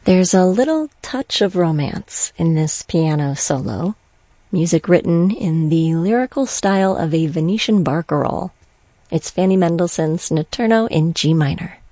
There's a little touch of romance in this piano solo, music written in the lyrical style of a Venetian barcarolle. It's Fanny Mendelssohn's Notturno in G minor.